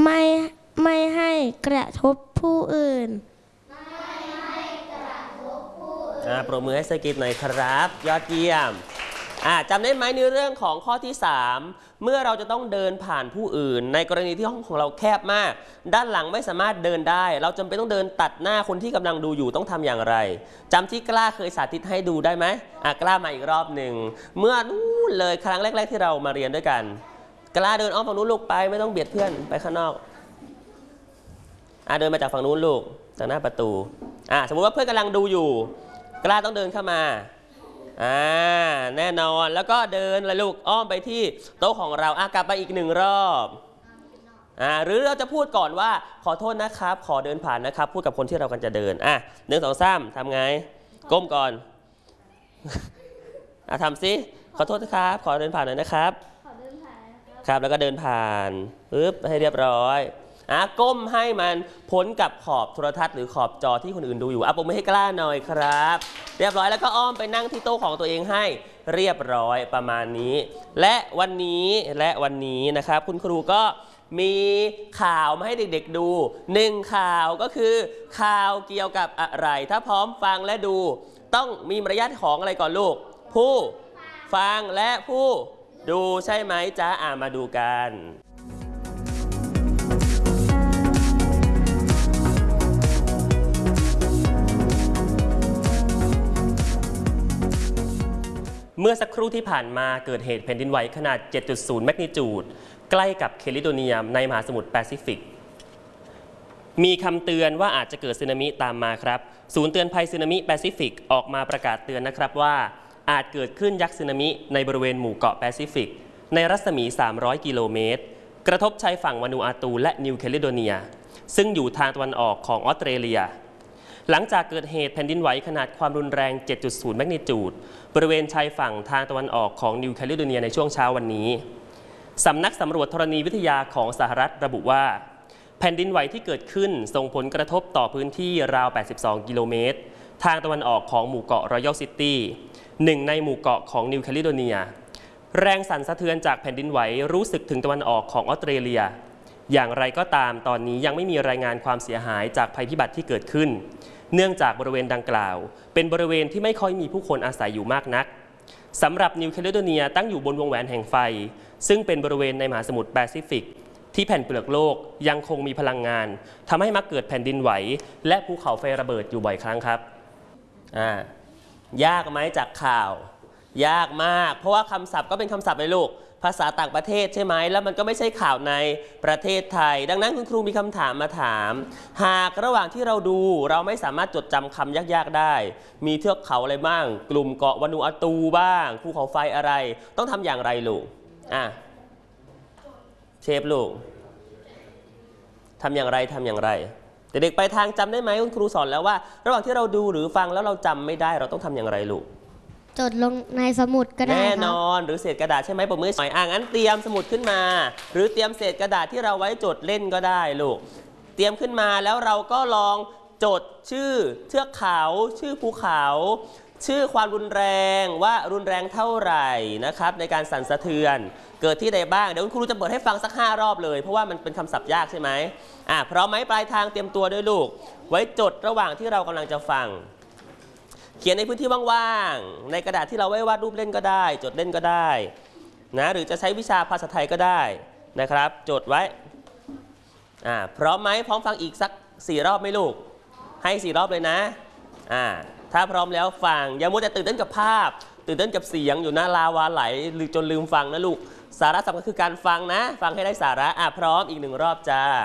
ไม่ไม่ให้กระทบผู้อื่นปรบมือให้เซกิตหน่อยครับยอดเยี่ยมจำได้ไหมในเรื่องของข้อที่3เมื่อเราจะต้องเดินผ่านผู้อื่นในกรณีที่ห้องของเราแคบมากด้านหลังไม่สามารถเดินได้เราจำเป็นต้องเดินตัดหน้าคนที่กำลังดูอยู่ต้องทำอย่างไรจำที่กล้าเคยสาธิตให้ดูได้ไหมกล้ามาอีกรอบหนึ่งเมื่อนู้นเลยครั้งแรกๆที่เรามาเรียนด้วยกันกล้าเดินอ้อมฝั่งนู้นลูกไปไม่ต้องเบียดเพื่อนไปข้างนอกเดินมาจากฝั่งนู้นลูกจากหน้าประตูสมมุติว่าเพื่อนกำลังดูอยู่กล้าต้องเดินเข้ามาแน่นอนแล้วก็เดินเลยลูกอ้อมไปที่โต๊ะของเรากลับไปอีก1 รอบหรือเราจะพูดก่อนว่าขอโทษนะครับขอเดินผ่านนะครับพูดกับคนที่เรากำลังจะเดิน1 2 3ทำไงก้มก่อนทำสิขอโทษนะครับขอเดินผ่านหน่อยนะครับขอเดินผ่านครับแล้วก็เดินผ่านปึ๊บให้เรียบร้อยก้มให้มันพ้นกับขอบโทรทัศน์หรือขอบจอที่คนอื่นดูอยู่ปรบมือให้กล้าหน่อยครับเรียบร้อยแล้วก็อ้อมไปนั่งที่โต๊ะของตัวเองให้เรียบร้อยประมาณนี้และวันนี้นะครับคุณครูก็มีข่าวมาให้เด็กๆดู1 ข่าวก็คือข่าวเกี่ยวกับอะไรถ้าพร้อมฟังและดูต้องมีมารยาทของอะไรก่อนลูกผู้ฟังและผู้ดูใช่ไหมจ๊ะมาดูกันเมื่อสักครู่ที่ผ่านมาเกิดเหตุแผ่นดินไหวขนาด 7.0 แมกนิจูดใกล้กับเคลิโดเนียในมหาสมุทรแปซิฟิกมีคำเตือนว่าอาจจะเกิดสึนามิตามมาครับศูนย์เตือนภัยสึนามิแปซิฟิกออกมาประกาศเตือนนะครับว่าอาจเกิดขึ้นยักษ์สึนามิในบริเวณหมู่เกาะแปซิฟิกในรัศมี300 กิโลเมตรกระทบชายฝั่งวานูอาตูและนิวแคลิโดเนียซึ่งอยู่ทางตะวันออกของออสเตรเลียหลังจากเกิดเหตุแผ่นดินไหวขนาดความรุนแรง 7.0 แมกนิจูดบริเวณชายฝั่งทางตะวันออกของนิวแคลิโดเนียในช่วงเช้าวันนี้สำนักสำรวจธรณีวิทยาของสหรัฐระบุว่าแผ่นดินไหวที่เกิดขึ้นส่งผลกระทบต่อพื้นที่ราว 82 กิโลเมตรทางตะวันออกของหมู่เกาะรอยัลซิตี้1 ในหมู่เกาะของนิวแคลิโดเนียแรงสั่นสะเทือนจากแผ่นดินไหวรู้สึกถึงตะวันออกของออสเตรเลียอย่างไรก็ตามตอนนี้ยังไม่มีรายงานความเสียหายจากภัยพิบัติที่เกิดขึ้นเนื่องจากบริเวณดังกล่าวเป็นบริเวณที่ไม่ค่อยมีผู้คนอาศัยอยู่มากนักสำหรับนิวแคลิโดเนียตั้งอยู่บนวงแหวนแห่งไฟซึ่งเป็นบริเวณในมหาสมุทรแปซิฟิกที่แผ่นเปลือกโลกยังคงมีพลังงานทำให้มักเกิดแผ่นดินไหวและภูเขาไฟระเบิดอยู่บ่อยครั้งครับยากไหมจากข่าวยากมากเพราะว่าคำศัพท์ก็เป็นคำศัพท์ในลูกภาษาต่างประเทศใช่ไหมแล้วมันก็ไม่ใช่ข่าวในประเทศไทยดังนั้นคุณครูมีคำถามมาถามหากระหว่างที่เราดูเราไม่สามารถจดจำคำยากๆได้มีเทือกเขาอะไรบ้างกลุ่มเกาะวานูอาตูบ้างภูเขาไฟอะไรต้องทำอย่างไรลูกเชฟลูกทำอย่างไรเด็กๆไปทางจำได้ไหมคุณครูสอนแล้วว่าระหว่างที่เราดูหรือฟังแล้วเราจำไม่ได้เราต้องทำอย่างไรลูกจดลงในสมุดก็ได้แน่นอนหรือเศษกระดาษใช่ไหมปรบมือหน่อยงั้นเตรียมสมุดขึ้นมาหรือเตรียมเศษกระดาษที่เราไว้จดเล่นก็ได้ลูกเตรียมขึ้นมาแล้วเราก็ลองจดชื่อเทือกเขาชื่อภูเขาชื่อความรุนแรงว่ารุนแรงเท่าไหร่นะครับในการสั่นสะเทือนเกิดที่ใดบ้างเดี๋ยวคุณครูจะเปิดให้ฟังสัก5 รอบเลยเพราะว่ามันเป็นคำศัพท์ยากใช่ไหมพร้อมไหมปลายทางเตรียมตัวด้วยลูกไว้จดระหว่างที่เรากำลังจะฟังเขียนในพื้นที่ว่างๆในกระดาษที่เราไว้วาดรูปเล่นก็ได้จดเล่นก็ได้นะหรือจะใช้วิชาภาษาไทยก็ได้นะครับจดไว้พร้อมไหมพร้อมฟังอีกสัก4 รอบไหมลูกให้4 รอบเลยนะถ้าพร้อมแล้วฟังอย่ามัวแต่ตื่นเต้นกับภาพตื่นเต้นกับเสียงอยู่นะลาวาไหลหรือจนลืมฟังนะลูกสาระสำคัญคือการฟังนะฟังให้ได้สาระพร้อมอีก1 รอบจ้า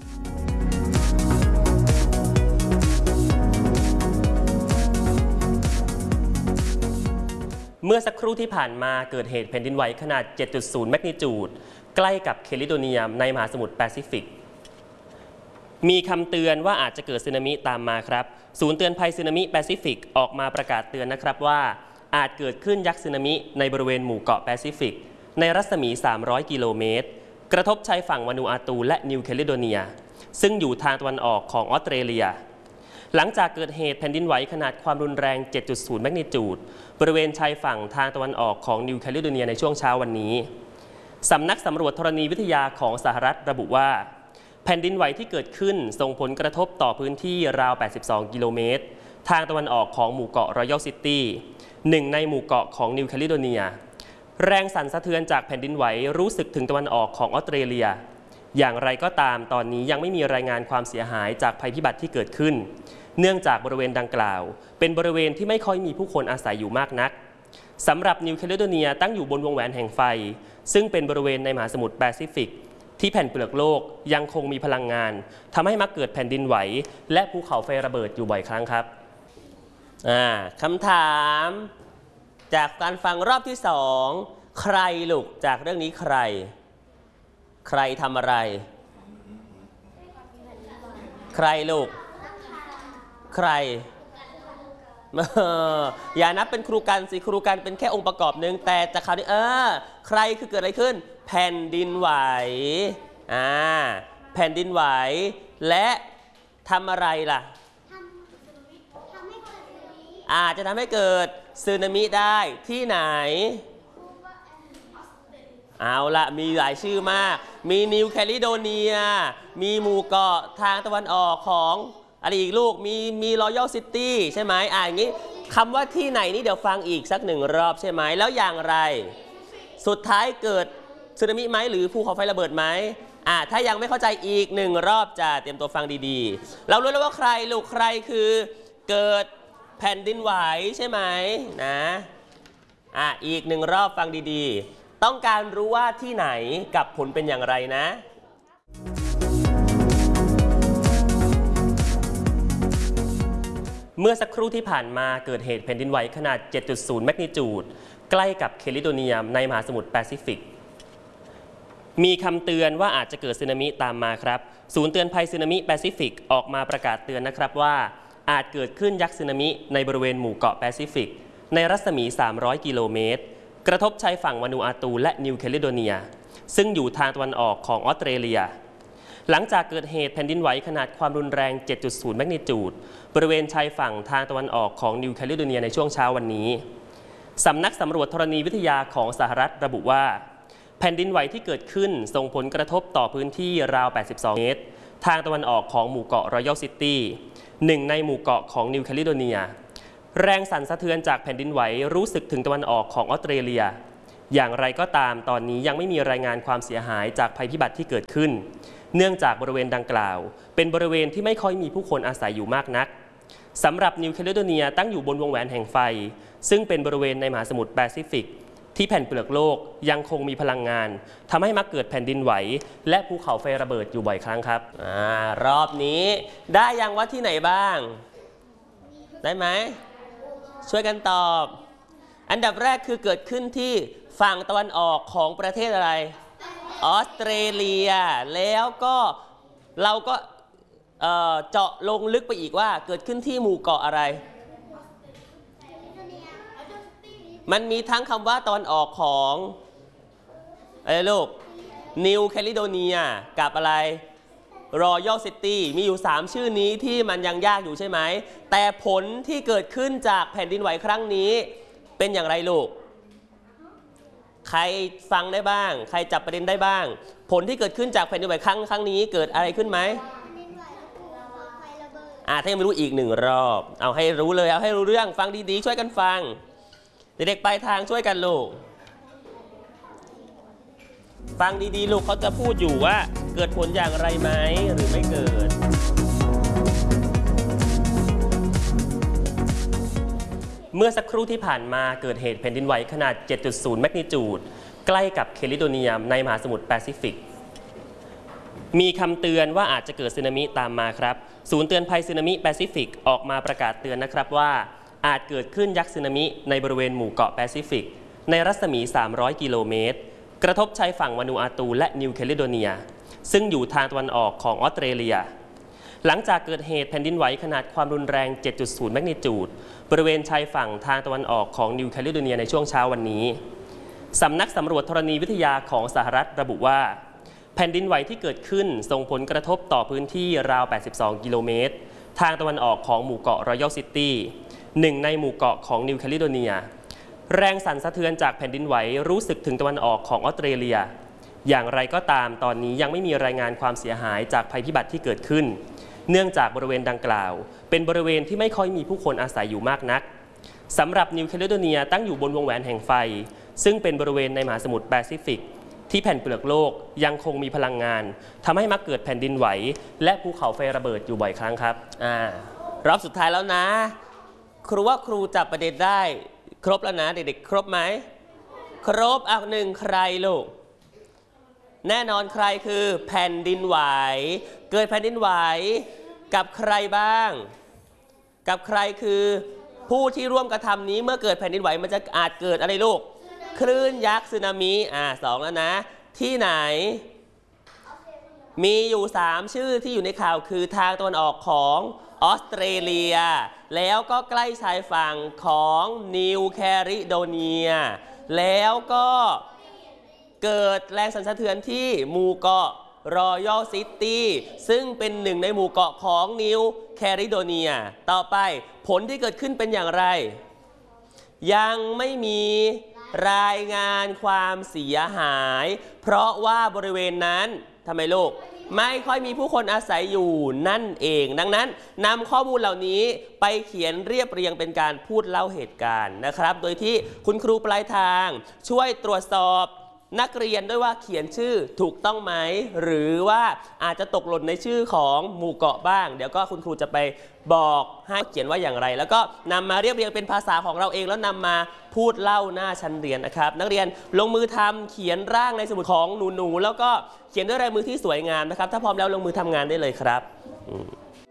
เมื่อสักครู่ที่ผ่านมาเกิดเหตุแผ่นดินไหวขนาด 7.0 แมกนิจูดใกล้กับเคลิโดเนียในมหาสมุทรแปซิฟิกมีคำเตือนว่าอาจจะเกิดสึนามิตามมาครับศูนย์เตือนภัยสึนามิแปซิฟิกออกมาประกาศเตือนนะครับว่าอาจเกิดขึ้นยักษ์สึนามิในบริเวณหมู่เกาะแปซิฟิกในรัศมี300 กิโลเมตรกระทบชายฝั่งวานูอาตูและนิวแคลิโดเนียซึ่งอยู่ทางตะวันออกของออสเตรเลียหลังจากเกิดเหตุแผ่นดินไหวขนาดความรุนแรง 7.0 แมกนิจูดบริเวณชายฝั่งทางตะวันออกของนิวแคลิโดเนียในช่วงเช้าวันนี้สำนักสำรวจธรณีวิทยาของสหรัฐระบุว่าแผ่นดินไหวที่เกิดขึ้นส่งผลกระทบต่อพื้นที่ราว 82 กิโลเมตรทางตะวันออกของหมู่เกาะรอยัลซิตี้หนึ่งในหมู่เกาะของนิวแคลิโดเนียแรงสั่นสะเทือนจากแผ่นดินไหวรู้สึกถึงตะวันออกของออสเตรเลียอย่างไรก็ตามตอนนี้ยังไม่มีรายงานความเสียหายจากภัยพิบัติที่เกิดขึ้นเนื่องจากบริเวณดังกล่าวเป็นบริเวณที่ไม่ค่อยมีผู้คนอาศัยอยู่มากนักสำหรับนิวแคลิโดเนียตั้งอยู่บนวงแหวนแห่งไฟซึ่งเป็นบริเวณในมหาสมุทรแปซิฟิกที่แผ่นเปลือกโลกยังคงมีพลังงานทำให้มักเกิดแผ่นดินไหวและภูเขาไฟระเบิดอยู่บ่อยครั้งครับคำถามจากการฟังรอบที่2ใครลูกจากเรื่องนี้ใครทำอะไรใครลูกใครอย่านับเป็นครูกันสิครูกันเป็นแค่องค์ประกอบหนึ่งแต่จากคราวนี้ใครคือเกิดอะไรขึ้นแผ่นดินไหวแผ่นดินไหวและทำอะไรล่ะอาจจะทำให้เกิดสึนามิได้ที่ไหนเอาละมีหลายชื่อมากมีนิวแคลิโดเนียมีหมู่เกาะทางตะวันออกของอะไรอีกลูกมีรอยัลซิตี้ใช่ไหมอย่างนี้คำว่าที่ไหนนี่เดี๋ยวฟังอีกสัก1 รอบใช่ไหมแล้วอย่างไรสุดท้ายเกิดสึนามิไหมหรือภูเขาไฟระเบิดไหมถ้ายังไม่เข้าใจอีก1 รอบจะเตรียมตัวฟังดีๆเรารู้แล้วว่าใครลูกใครคือเกิดแผ่นดินไหวใช่ไหมนะอีก1 รอบฟังดีๆต้องการรู้ว่าที่ไหนกับผลเป็นอย่างไรนะเมื่อสักครู่ที่ผ่านมาเกิดเหตุแผ่นดินไหวขนาด 7.0 แมกนิจูดใกล้กับแคลิโดเนียในมหาสมุทรแปซิฟิกมีคำเตือนว่าอาจจะเกิดสึนามิตามมาครับศูนย์เตือนภัยสึนามิแปซิฟิกออกมาประกาศเตือนนะครับว่าอาจเกิดคลื่นยักษ์สึนามิในบริเวณหมู่เกาะแปซิฟิกในรัศมี 300 กิโลเมตรกระทบชายฝั่งวานูอาตูและนิวแคลิโดเนียซึ่งอยู่ทางตะวันออกของออสเตรเลียหลังจากเกิดเหตุแผ่นดินไหวขนาดความรุนแรง 7.0 แมกนิจูดบริเวณชายฝั่งทางตะวันออกของนิวแคลิโดเนียในช่วงเช้าวันนี้สำนักสำรวจธรณีวิทยาของสหรัฐระบุว่าแผ่นดินไหวที่เกิดขึ้นส่งผลกระทบต่อพื้นที่ราว 82 เมตรทางตะวันออกของหมู่เกาะรอยัลซิตี้หนึ่งในหมู่เกาะของนิวแคลิโดเนียแรงสั่นสะเทือนจากแผ่นดินไหวรู้สึกถึงตะวันออกของออสเตรเลียอย่างไรก็ตามตอนนี้ยังไม่มีรายงานความเสียหายจากภัยพิบัติที่เกิดขึ้นเนื่องจากบริเวณดังกล่าวเป็นบริเวณที่ไม่ค่อยมีผู้คนอาศัยอยู่มากนักสำหรับนิวแคลิโดเนียตั้งอยู่บนวงแหวนแห่งไฟซึ่งเป็นบริเวณในมหาสมุทรแปซิฟิกที่แผ่นเปลือกโลกยังคงมีพลังงานทำให้มักเกิดแผ่นดินไหวและภูเขาไฟระเบิดอยู่บ่อยครั้งครับรอบนี้ได้ยังว่าที่ไหนบ้างได้ไหมช่วยกันตอบอันดับแรกคือเกิดขึ้นที่ฝั่งตะวันออกของประเทศอะไรออสเตรเลียแล้วก็เราก็เจาะลงลึกไปอีกว่าเกิดขึ้นที่หมู่เกาะอะไรมันมีทั้งคำว่าตะวันออกของอะไรลูกนิวแคลิโดเนียกับอะไรรอยัลซิตี้มีอยู่3ชื่อนี้ที่มันยังยากอยู่ใช่ไหมแต่ผลที่เกิดขึ้นจากแผ่นดินไหวครั้งนี้เป็นอย่างไรลูกใครฟังได้บ้างใครจับประเด็นได้บ้างผลที่เกิดขึ้นจากแผ่นดินไหวครั้งนี้เกิดอะไรขึ้นไหมถ้ายังไม่รู้อีก1 รอบเอาให้รู้เลยเอาให้รู้เรื่องฟังดีๆช่วยกันฟังเด็กๆปลายทางช่วยกันลูกฟังดีๆลูกเขาจะพูดอยู่ว่าเกิดผลอย่างไรไหมหรือไม่เกิดเมื่อสักครู่ที่ผ่านมาเกิดเหตุแผ่นดินไหวขนาด 7.0 แมกนิจูดใกล้กับแคลิโดเนียในมหาสมุทรแปซิฟิกมีคำเตือนว่าอาจจะเกิดสึนามิตามมาครับศูนย์เตือนภัยสึนามิแปซิฟิกออกมาประกาศเตือนนะครับว่าอาจเกิดขึ้นยักษ์สึนามิในบริเวณหมู่เกาะแปซิฟิกในรัศมี 300 กิโลเมตรกระทบชายฝั่งวานูอาตูและนิวแคลิโดเนียซึ่งอยู่ทางตะวันออกของออสเตรเลียหลังจากเกิดเหตุแผ่นดินไหวขนาดความรุนแรง 7.0 แมกนิจูดบริเวณชายฝั่งทางตะวันออกของนิวแคลิโดเนียในช่วงเช้าวันนี้สำนักสำรวจธรณีวิทยาของสหรัฐระบุว่าแผ่นดินไหวที่เกิดขึ้นส่งผลกระทบต่อพื้นที่ราว 82 กิโลเมตรทางตะวันออกของหมู่เกาะรอยัลซิตี้หนึ่งในหมู่เกาะของนิวแคลิโดเนียแรงสั่นสะเทือนจากแผ่นดินไหวรู้สึกถึงตะวันออกของออสเตรเลียอย่างไรก็ตามตอนนี้ยังไม่มีรายงานความเสียหายจากภัยพิบัติที่เกิดขึ้นเนื่องจากบริเวณดังกล่าวเป็นบริเวณที่ไม่ค่อยมีผู้คนอาศัยอยู่มากนักสำหรับนิวแคลิโดเนียตั้งอยู่บนวงแหวนแห่งไฟซึ่งเป็นบริเวณในมหาสมุทรแปซิฟิกที่แผ่นเปลือกโลกยังคงมีพลังงานทำให้มักเกิดแผ่นดินไหวและภูเขาไฟระเบิดอยู่บ่อยครั้งครับรอบสุดท้ายแล้วนะครูว่าครูจับประเด็นได้ครบแล้วนะเด็กๆครบไหมครบหนึ่งใครลูกแน่นอนใครคือแผ่นดินไหวเกิดแผ่นดินไหวกับใครบ้างกับใครคือผู้ที่ร่วมกระทำนี้เมื่อเกิดแผ่นดินไหวมันจะอาจเกิดอะไรลูกคลื่นยักษ์สึนามิสองแล้วนะที่ไหนมีอยู่3ชื่อที่อยู่ในข่าวคือทางตะวันออกของออสเตรเลียแล้วก็ใกล้ชายฝั่งของนิวแคลิโดเนียแล้วก็เกิดแรงสั่นสะเทือนที่หมู่เกาะรอยัลซิตี้ซึ่งเป็นหนึ่งในหมู่เกาะของนิวแคลิโดเนียต่อไปผลที่เกิดขึ้นเป็นอย่างไรยังไม่มีรายงานความเสียหายเพราะว่าบริเวณนั้นทำไมลูกไม่ค่อยมีผู้คนอาศัยอยู่นั่นเองดังนั้นนำข้อมูลเหล่านี้ไปเขียนเรียบเรียงเป็นการพูดเล่าเหตุการณ์นะครับโดยที่คุณครูปลายทางช่วยตรวจสอบนักเรียนด้วยว่าเขียนชื่อถูกต้องไหมหรือว่าอาจจะตกหล่นในชื่อของหมู่เกาะบ้างเดี๋ยวก็คุณครูจะไปบอกให้เขียนว่าอย่างไรแล้วก็นำมาเรียบเรียงเป็นภาษาของเราเองแล้วนำมาพูดเล่าหน้าชั้นเรียนนะครับนักเรียนลงมือทำเขียนร่างในสมุดของหนูๆแล้วก็เขียนด้วยลายมือที่สวยงามนะครับถ้าพร้อมแล้วลงมือทำงานได้เลยครับ